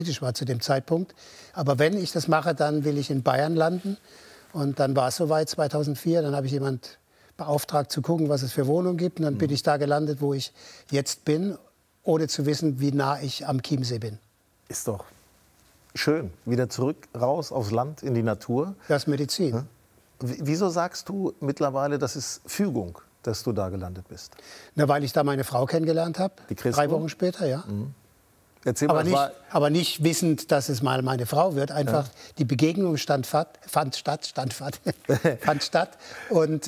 politisch war zu dem Zeitpunkt. Aber wenn ich das mache, dann will ich in Bayern landen. Und dann war es soweit, 2004. Dann habe ich jemand beauftragt zu gucken, was es für Wohnungen gibt. Und dann bin ich da gelandet, wo ich jetzt bin, ohne zu wissen, wie nah ich am Chiemsee bin. Ist doch schön. Wieder zurück, raus aufs Land, in die Natur. Das ist Medizin. Ja? Wieso sagst du mittlerweile, das ist Fügung, dass du da gelandet bist? Na, weil ich da meine Frau kennengelernt habe. Die Christine? 3 Wochen später, ja. Erzähl mal, aber nicht wissend, dass es mal meine Frau wird. Einfach die Begegnung fand statt. Und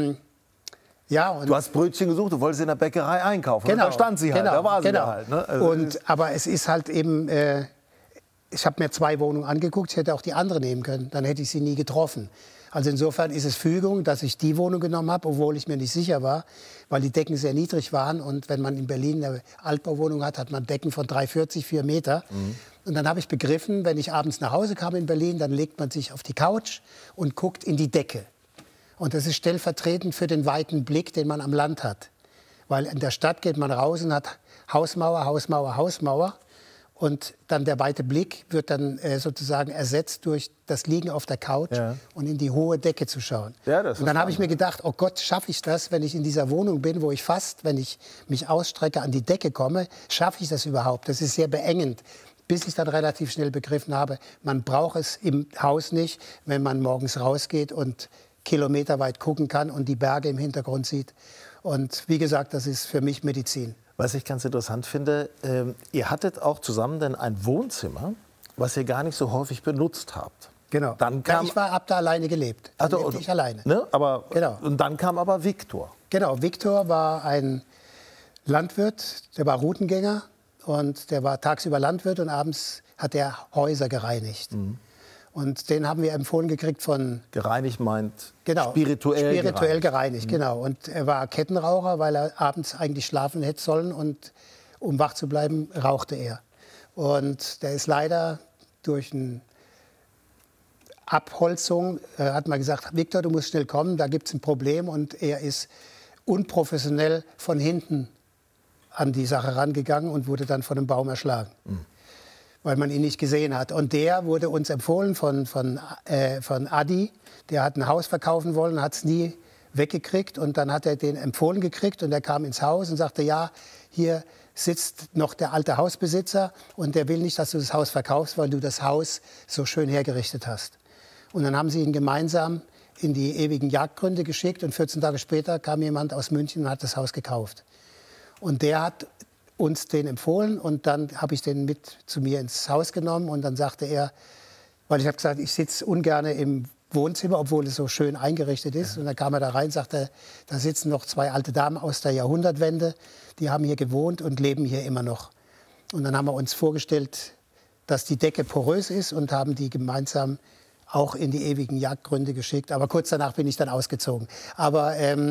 ja. Und du hast Brötchen gesucht, du wolltest in der Bäckerei einkaufen. Genau, und da stand sie halt, da war sie da halt. Ne? Also aber es ist halt eben, ich habe mir 2 Wohnungen angeguckt, ich hätte auch die andere nehmen können, dann hätte ich sie nie getroffen. Also insofern ist es Fügung, dass ich die Wohnung genommen habe, obwohl ich mir nicht sicher war, weil die Decken sehr niedrig waren. Und wenn man in Berlin eine Altbauwohnung hat, hat man Decken von 3,40, 4 Meter. Und dann habe ich begriffen, wenn ich abends nach Hause kam in Berlin, dann legt man sich auf die Couch und guckt in die Decke. Und das ist stellvertretend für den weiten Blick, den man am Land hat. Weil in der Stadt geht man raus und hat Hausmauer, Hausmauer, Hausmauer. Und dann der weite Blick wird dann sozusagen ersetzt durch das Liegen auf der Couch und in die hohe Decke zu schauen. Ja, das und dann habe ich mir gedacht, oh Gott, schaffe ich das, wenn ich in dieser Wohnung bin, wo ich fast, wenn ich mich ausstrecke, an die Decke komme, schaffe ich das überhaupt? Das ist sehr beengend. Bis ich dann relativ schnell begriffen habe, man braucht es im Haus nicht, wenn man morgens rausgeht und kilometerweit gucken kann und die Berge im Hintergrund sieht. Und wie gesagt, das ist für mich Medizin. Was ich ganz interessant finde, ihr hattet auch zusammen dann ein Wohnzimmer, was ihr gar nicht so häufig benutzt habt. Genau. Dann kam, ich habe da alleine gelebt. Lebte ich alleine. Ne? Aber, genau. Und dann kam aber Viktor. Genau, Viktor war ein Landwirt, der war Routengänger und der war tagsüber Landwirt und abends hat er Häuser gereinigt. Und den haben wir empfohlen gekriegt von... Gereinigt meint spirituell gereinigt. Genau. Und er war Kettenraucher, weil er abends eigentlich schlafen hätte sollen. Und um wach zu bleiben, rauchte er. Und der ist leider durch eine Abholzung, hat man gesagt, Viktor, du musst schnell kommen, da gibt es ein Problem. Und er ist unprofessionell von hinten an die Sache rangegangen und wurde dann von einem Baum erschlagen. Weil man ihn nicht gesehen hat. Und der wurde uns empfohlen von Adi. Der hat ein Haus verkaufen wollen, hat es nie weggekriegt. Und dann hat er den empfohlen gekriegt und er kam ins Haus und sagte, ja, hier sitzt noch der alte Hausbesitzer und der will nicht, dass du das Haus verkaufst, weil du das Haus so schön hergerichtet hast. Und dann haben sie ihn gemeinsam in die ewigen Jagdgründe geschickt und 14 Tage später kam jemand aus München und hat das Haus gekauft. Und der hat uns den empfohlen und dann habe ich den mit zu mir ins Haus genommen und dann sagte er, weil ich habe gesagt, ich sitze ungern im Wohnzimmer, obwohl es so schön eingerichtet ist. Und dann kam er da rein und sagte, da sitzen noch 2 alte Damen aus der Jahrhundertwende, die haben hier gewohnt und leben hier immer noch. Und dann haben wir uns vorgestellt, dass die Decke porös ist und haben die gemeinsam auch in die ewigen Jagdgründe geschickt. Aber kurz danach bin ich dann ausgezogen. Aber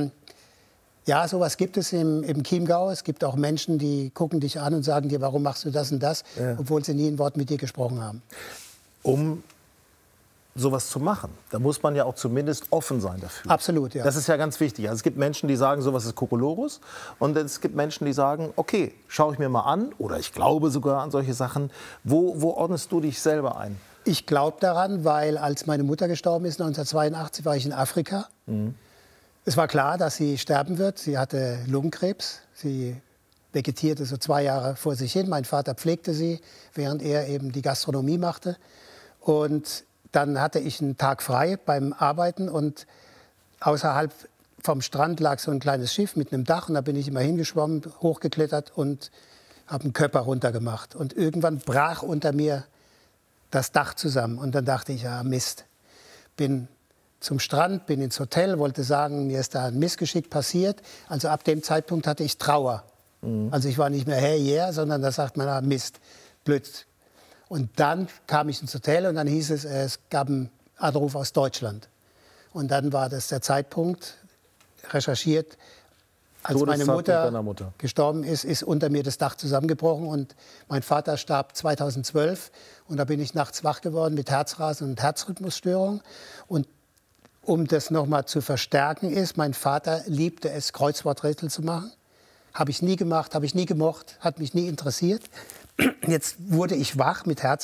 ja, sowas gibt es im Chiemgau. Es gibt auch Menschen, die gucken dich an und sagen dir, warum machst du das und das, obwohl sie nie ein Wort mit dir gesprochen haben. Um sowas zu machen, da muss man ja auch zumindest offen sein dafür. Absolut, ja. Das ist ja ganz wichtig. Also es gibt Menschen, die sagen, sowas ist Kokolores. Und es gibt Menschen, die sagen, okay, schaue ich mir mal an oder ich glaube sogar an solche Sachen. Wo ordnest du dich selber ein? Ich glaube daran, weil als meine Mutter gestorben ist, 1982, war ich in Afrika. Es war klar, dass sie sterben wird. Sie hatte Lungenkrebs. Sie vegetierte so 2 Jahre vor sich hin. Mein Vater pflegte sie, während er eben die Gastronomie machte. Und dann hatte ich einen Tag frei beim Arbeiten und außerhalb vom Strand lag so ein kleines Schiff mit einem Dach. Und da bin ich immer hingeschwommen, hochgeklettert und habe einen Körper runtergemacht. Und irgendwann brach unter mir das Dach zusammen. Und dann dachte ich, ja Mist, bin zum Strand, bin ins Hotel, wollte sagen, mir ist da ein Missgeschick passiert. Also ab dem Zeitpunkt hatte ich Trauer. Also ich war nicht mehr hey, yeah, sondern da sagt man, ah, Mist, blöd. Und dann kam ich ins Hotel und dann hieß es, es gab einen Anruf aus Deutschland. Und dann war das der Zeitpunkt, recherchiert, als meine Mutter gestorben ist, ist unter mir das Dach zusammengebrochen und mein Vater starb 2012. Und da bin ich nachts wach geworden mit Herzrasen und Herzrhythmusstörung. Und um das nochmal zu verstärken ist, mein Vater liebte es, Kreuzworträtsel zu machen. Habe ich nie gemacht, habe ich nie gemocht, hat mich nie interessiert. Jetzt wurde ich wach mit